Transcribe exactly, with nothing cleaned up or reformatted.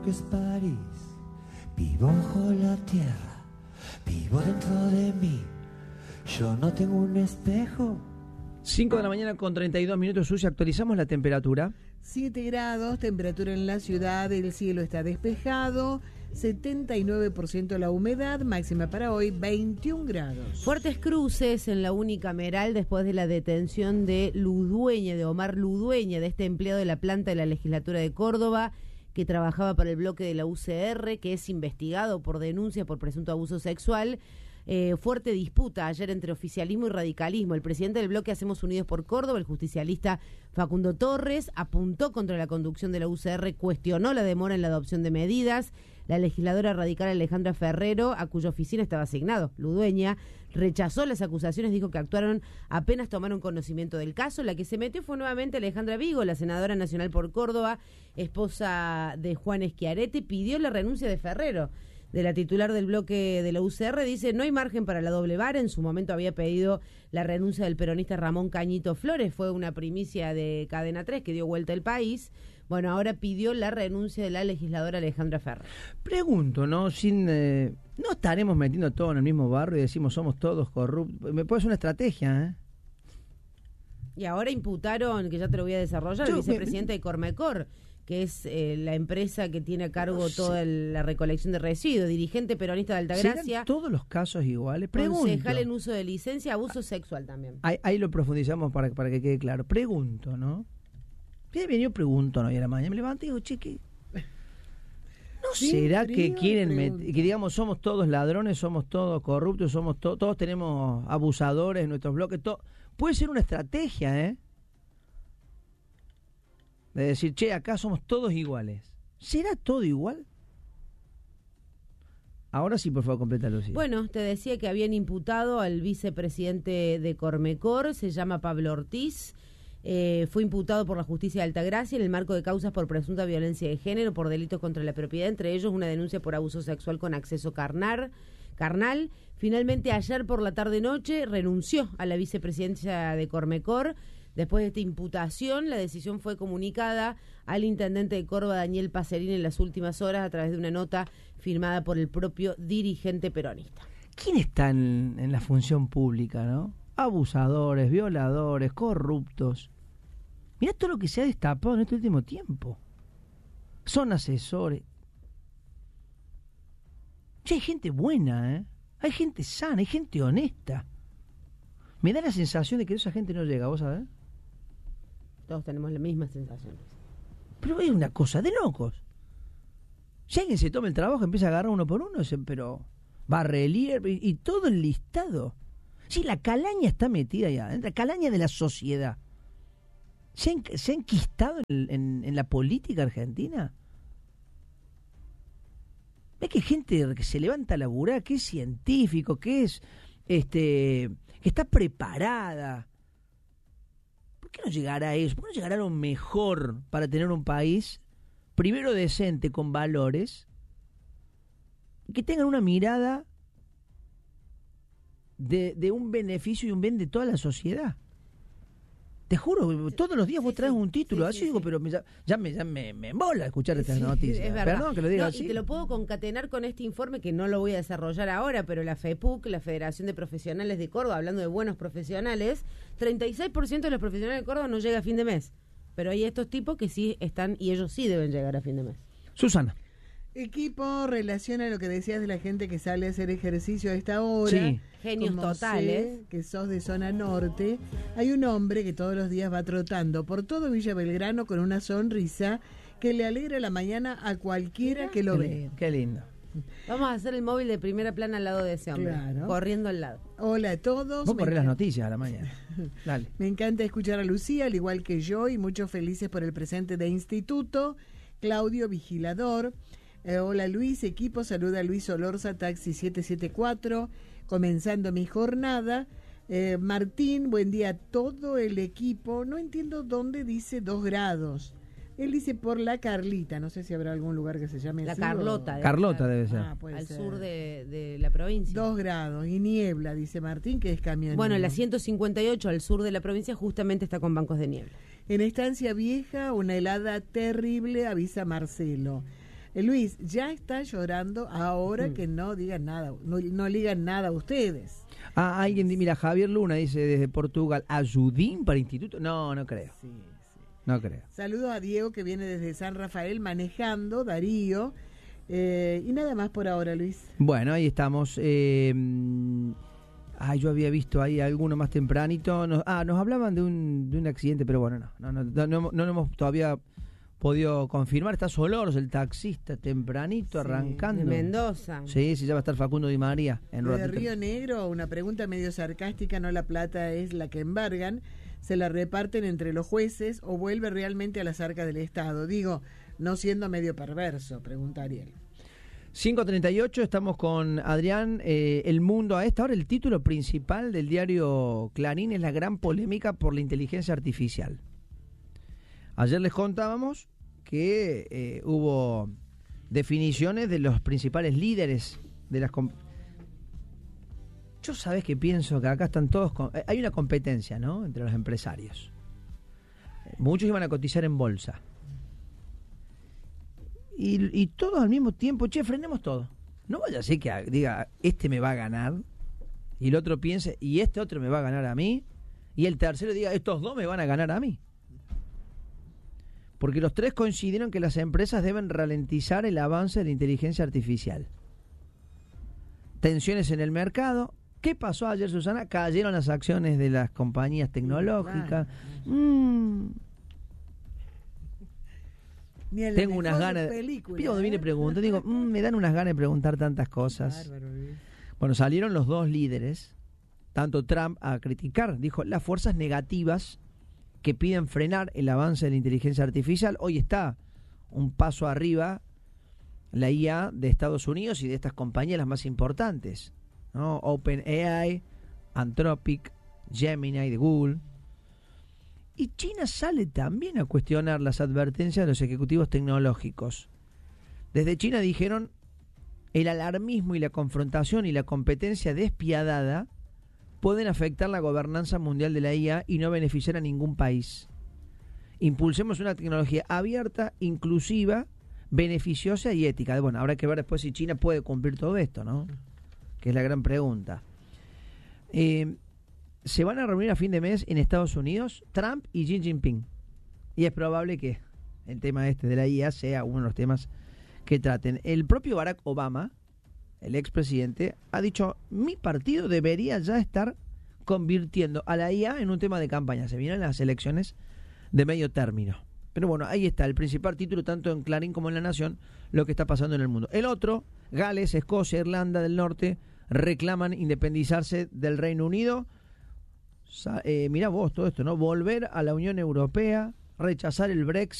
que es París, vivo bajo la tierra, vivo dentro de mí, yo no tengo un espejo. cinco de la mañana con treinta y dos minutos, Susi, actualizamos la temperatura. siete grados, temperatura en la ciudad, el cielo está despejado, setenta y nueve por ciento la humedad, máxima para hoy veintiún grados. Fuertes cruces en la unicameral después de la detención de Ludueña, de Omar Ludueña, de este empleado de la planta de la legislatura de Córdoba, que trabajaba para el bloque de la U C R, que es investigado por denuncia por presunto abuso sexual. Eh, fuerte disputa ayer entre oficialismo y radicalismo. El presidente del bloque Hacemos Unidos por Córdoba, el justicialista Facundo Torres, apuntó contra la conducción de la U C R, cuestionó la demora en la adopción de medidas. La legisladora radical Alejandra Ferrero, a cuya oficina estaba asignado Ludueña, rechazó las acusaciones, dijo que actuaron apenas tomaron conocimiento del caso. La que se metió fue nuevamente Alejandra Vigo, la senadora nacional por Córdoba, esposa de Juan Schiaretti, pidió la renuncia de Ferrero, de la titular del bloque de la U C R. Dice, no hay margen para la doble vara. En su momento había pedido la renuncia del peronista Ramón Cañito Flores, fue una primicia de Cadena tres que dio vuelta al país. Bueno, ahora pidió la renuncia de la legisladora Alejandra Ferrer. Pregunto, ¿no? Sin, eh, no estaremos metiendo todo en el mismo barro y decimos somos todos corruptos. Me puede ser una estrategia, ¿eh? Y ahora imputaron, que ya te lo voy a desarrollar, Yo, el vicepresidente me... de Cormecor, que es eh, la empresa que tiene a cargo no toda el, la recolección de residuos, dirigente peronista de Altagracia. ¿Serán todos los casos iguales? Pregunto. Concejal en uso de licencia, abuso sexual también. Ahí, ahí lo profundizamos para, para que quede claro. Pregunto, ¿no? Yo pregunto, ¿no? Y a la mañana me levanto y digo, che, ¿no será que quieren met- que digamos somos todos ladrones, somos todos corruptos, somos to- todos tenemos abusadores en nuestros bloques? To- puede ser una estrategia, ¿eh? De decir, che, acá somos todos iguales. ¿Será todo igual? Ahora sí, por favor, completa, Lucía. Bueno, te decía que habían imputado al vicepresidente de Cormecor, se llama Pablo Ortiz. Eh, fue imputado por la justicia de Altagracia en el marco de causas por presunta violencia de género, por delitos contra la propiedad, entre ellos una denuncia por abuso sexual con acceso carnal. carnal. Finalmente, ayer por la tarde-noche renunció a la vicepresidencia de Cormecor. Después de esta imputación, la decisión fue comunicada al intendente de Córdoba, Daniel Pacerini, en las últimas horas a través de una nota firmada por el propio dirigente peronista. ¿Quién está en, en la función pública, no? Abusadores, violadores, corruptos. Mirá todo lo que se ha destapado en este último tiempo. Son asesores. Che, hay gente buena, ¿eh? Hay gente sana, hay gente honesta. Me da la sensación de que esa gente no llega, ¿vos sabés? Todos tenemos la misma sensación. Pero es una cosa de locos. Si alguien se toma el trabajo, empieza a agarrar uno por uno, pero Barrelier y, y todo el listado. Sí, la calaña está metida allá, la calaña de la sociedad. ¿Se ha, en, se ha enquistado en, en, en la política argentina? ¿Ves que hay gente que se levanta a laburar, que es científico, que es este, que está preparada? ¿Por qué no llegará a eso? ¿Por qué no llegará a lo mejor para tener un país, primero decente, con valores, y que tengan una mirada De, de un beneficio y un bien de toda la sociedad? Te juro, todos los días vos traes un título, sí, así sí, digo, sí. Pero me, ya, ya me ya me, me mola escuchar estas sí, noticias. Es verdad. Perdón que lo diga no, así. Y te lo puedo concatenar con este informe que no lo voy a desarrollar ahora, pero la FEPUC, la Federación de Profesionales de Córdoba, hablando de buenos profesionales, treinta y seis por ciento de los profesionales de Córdoba no llega a fin de mes. Pero hay estos tipos que sí están, y ellos sí deben llegar a fin de mes. Susana. Equipo relaciona lo que decías de la gente que sale a hacer ejercicio a esta hora. Sí. Genios Como totales. Sé que sos de zona norte. Hay un hombre que todos los días va trotando por todo Villa Belgrano con una sonrisa que le alegra la mañana a cualquiera que lo ve. Qué lindo. Vamos a hacer el móvil de primera plana al lado de ese hombre. Claro. Corriendo al lado. Hola a todos. Vos corrés las noticias a la mañana. Dale. Me encanta escuchar a Lucía, al igual que yo, y muchos felices por el presente de instituto. Claudio Vigilador. Eh, hola Luis, equipo, saluda a Luis Olorza, taxi siete siete cuatro, comenzando mi jornada. Eh, Martín, buen día a todo el equipo. No entiendo dónde dice dos grados. Él dice por la Carlita, no sé si habrá algún lugar que se llame la así. Carlota. O... Carlota debe ser. Ah, al ser. sur de, de la provincia. Dos grados y niebla, dice Martín, que es camionero. Bueno, la ciento cincuenta y ocho al sur de la provincia justamente está con bancos de niebla. En Estancia Vieja, una helada terrible, avisa Marcelo. Eh, Luis, ya está llorando ahora Mm. que no digan nada, no, no ligan nada a ustedes. Ah, alguien, di- mira, Javier Luna dice desde Portugal, ¿ayudín para instituto? No, no creo, Sí, sí. no creo. Saludos a Diego que viene desde San Rafael manejando, Darío. Eh, y nada más por ahora, Luis. Bueno, ahí estamos. Eh, mm, ah, yo había visto ahí alguno más tempranito. Nos, ah, nos hablaban de un, de un accidente, pero bueno, no, no, no, no, no, no lo hemos todavía podido confirmar. Está Solors, el taxista, tempranito, Sí, arrancando. De Mendoza. Sí, sí, ya va a estar Facundo Di María en De ratito. Río Negro, una pregunta medio sarcástica, no la plata es la que embargan, se la reparten entre los jueces o vuelve realmente a las arcas del Estado. Digo, no siendo medio perverso, pregunta Ariel. cinco treinta y ocho, estamos con Adrián. eh, El Mundo a esta hora, el título principal del diario Clarín es la gran polémica por la inteligencia artificial. Ayer les contábamos que eh, hubo definiciones de los principales líderes de las... com- Yo sabes que pienso que acá están todos... con- eh, Hay una competencia, ¿no?, entre los empresarios. Eh, Muchos iban a cotizar en bolsa. Y, y todos al mismo tiempo, che, frenemos todo. No vaya a ser que a- diga, este me va a ganar, y el otro piense, y este otro me va a ganar a mí, y el tercero diga, estos dos me van a ganar a mí. Porque los tres coincidieron que las empresas deben ralentizar el avance de la inteligencia artificial. Tensiones en el mercado. ¿Qué pasó ayer, Susana? Cayeron las acciones de las compañías tecnológicas. Mm, Ni en la tengo unas mejor ganas. película, Pido cuando ¿eh? viene pregunta, digo, mm, me dan unas ganas de preguntar tantas cosas. Bárbaro, Luis. Bueno, salieron los dos líderes, tanto Trump a criticar, dijo, las fuerzas negativas que piden frenar el avance de la inteligencia artificial. Hoy está un paso arriba la I A de Estados Unidos y de estas compañías las más importantes, ¿no? OpenAI, Anthropic, Gemini de Google. Y China sale también a cuestionar las advertencias de los ejecutivos tecnológicos. Desde China dijeron, el alarmismo y la confrontación y la competencia despiadada pueden afectar la gobernanza mundial de la I A y no beneficiar a ningún país. Impulsemos una tecnología abierta, inclusiva, beneficiosa y ética. Bueno, habrá que ver después si China puede cumplir todo esto, ¿no? Que es la gran pregunta. Eh, se van a reunir a fin de mes en Estados Unidos Trump y Xi Jinping. Y es probable que el tema este de la I A sea uno de los temas que traten. El propio Barack Obama, el expresidente, ha dicho, mi partido debería ya estar convirtiendo a la I A en un tema de campaña. Se vienen las elecciones de medio término. Pero bueno, ahí está el principal título, tanto en Clarín como en La Nación, lo que está pasando en el mundo. El otro, Gales, Escocia, Irlanda del Norte, reclaman independizarse del Reino Unido. Sa- eh, mirá vos todo esto, ¿no? Volver a la Unión Europea, rechazar el Brexit.